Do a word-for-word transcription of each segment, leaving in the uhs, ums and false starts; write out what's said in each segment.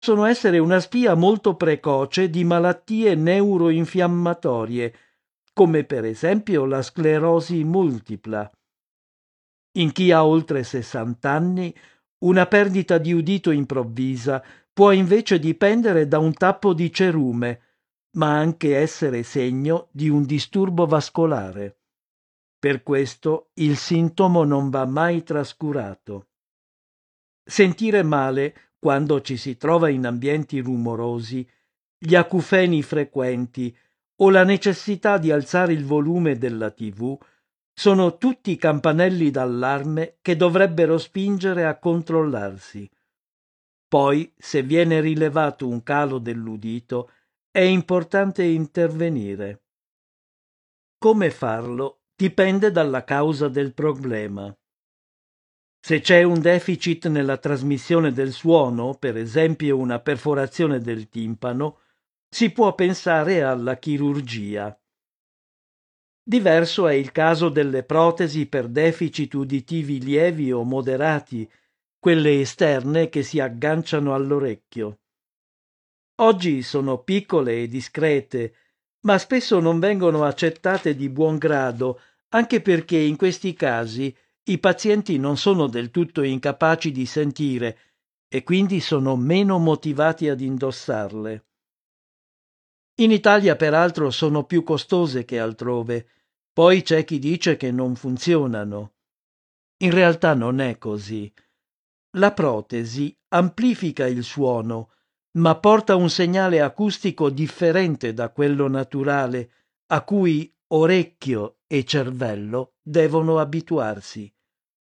possono essere una spia molto precoce di malattie neuroinfiammatorie, come per esempio la sclerosi multipla. In chi ha oltre sessanta anni, una perdita di udito improvvisa può invece dipendere da un tappo di cerume, ma anche essere segno di un disturbo vascolare. Per questo il sintomo non va mai trascurato. Sentire male quando ci si trova in ambienti rumorosi, gli acufeni frequenti o la necessità di alzare il volume della tivù sono tutti campanelli d'allarme che dovrebbero spingere a controllarsi. Poi, se viene rilevato un calo dell'udito, è importante intervenire. Come farlo dipende dalla causa del problema. Se c'è un deficit nella trasmissione del suono, per esempio una perforazione del timpano, si può pensare alla chirurgia. Diverso è il caso delle protesi per deficit uditivi lievi o moderati, quelle esterne che si agganciano all'orecchio. Oggi sono piccole e discrete, ma spesso non vengono accettate di buon grado, anche perché in questi casi i pazienti non sono del tutto incapaci di sentire e quindi sono meno motivati ad indossarle. In Italia, peraltro, sono più costose che altrove. Poi c'è chi dice che non funzionano. In realtà non è così. La protesi amplifica il suono, ma porta un segnale acustico differente da quello naturale, a cui orecchio e cervello devono abituarsi.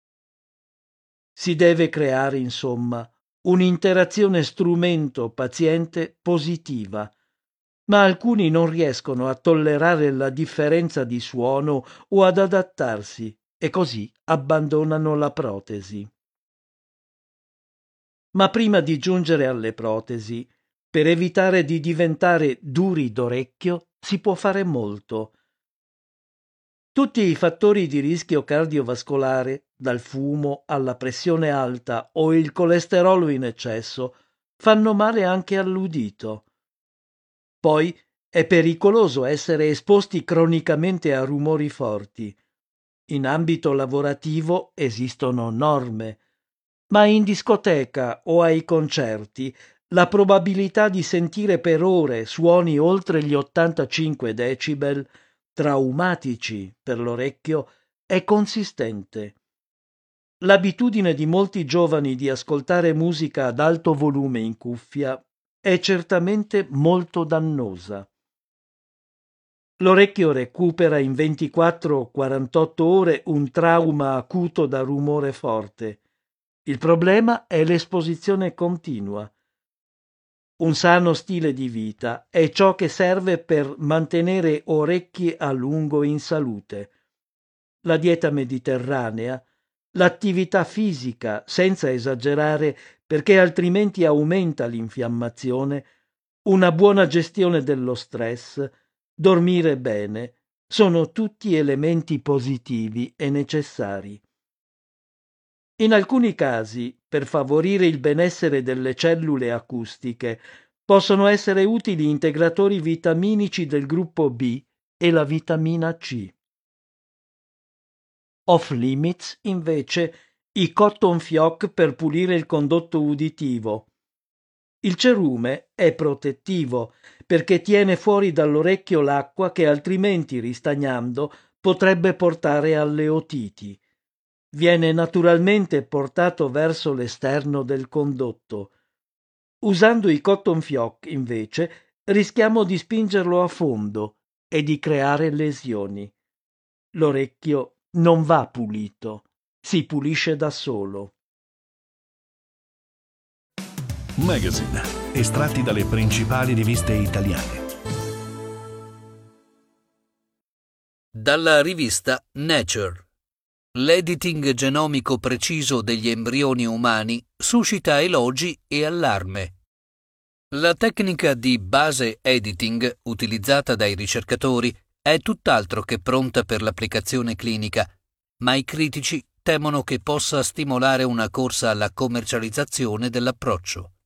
Si deve creare, insomma, un'interazione strumento-paziente positiva, ma alcuni non riescono a tollerare la differenza di suono o ad adattarsi e così abbandonano la protesi. Ma prima di giungere alle protesi, per evitare di diventare duri d'orecchio, si può fare molto. Tutti i fattori di rischio cardiovascolare, dal fumo alla pressione alta o il colesterolo in eccesso, fanno male anche all'udito. Poi è pericoloso essere esposti cronicamente a rumori forti. In ambito lavorativo esistono norme, ma in discoteca o ai concerti la probabilità di sentire per ore suoni oltre gli ottantacinque decibel, traumatici per l'orecchio, è consistente. L'abitudine di molti giovani di ascoltare musica ad alto volume in cuffia è certamente molto dannosa. L'orecchio recupera in ventiquattro quarantotto ore un trauma acuto da rumore forte. Il problema è l'esposizione continua. Un sano stile di vita è ciò che serve per mantenere orecchi a lungo in salute. La dieta mediterranea, l'attività fisica senza esagerare perché altrimenti aumenta l'infiammazione, una buona gestione dello stress, dormire bene, sono tutti elementi positivi e necessari. In alcuni casi, per favorire il benessere delle cellule acustiche, possono essere utili integratori vitaminici del gruppo B e la vitamina C. Off limits, invece, i cotton fioc per pulire il condotto uditivo. Il cerume è protettivo perché tiene fuori dall'orecchio l'acqua che altrimenti, ristagnando, potrebbe portare alle otiti. Viene naturalmente portato verso l'esterno del condotto. Usando i cotton fioc, invece, rischiamo di spingerlo a fondo e di creare lesioni. L'orecchio non va pulito, si pulisce da solo. Magazine, estratti dalle principali riviste italiane. Dalla rivista Nature. L'editing genomico preciso degli embrioni umani suscita elogi e allarme. La tecnica di base editing utilizzata dai ricercatori è tutt'altro che pronta per l'applicazione clinica, ma i critici temono che possa stimolare una corsa alla commercializzazione dell'approccio.